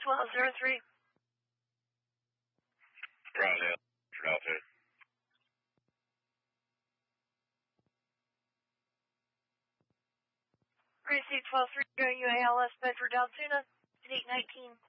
1203. Brown Hill, Alpha. Receive 12-3 going UALS Bedford Altoona at 819.